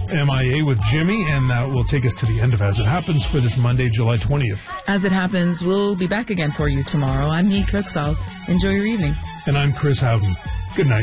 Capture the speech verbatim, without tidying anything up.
M I A with Jimmy, and that will take us to the end of As It Happens for this Monday, July twentieth. As It Happens, we'll be back again for you tomorrow. I'm Nate Cooksall. Enjoy your evening. And I'm Chris Howden. Good night.